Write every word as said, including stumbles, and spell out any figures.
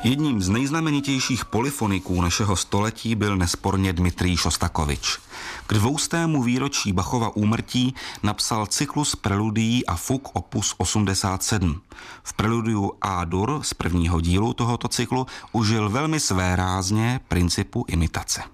Jedním z nejznamenitějších polyfoniků našeho století byl nesporně Dmitrij Šostakovič. K dvoustému výročí Bachova úmrtí napsal cyklus preludií a fug opus osmdesát sedm. V preludiu A-dur z prvního dílu tohoto cyklu užil velmi svérázně principu imitace.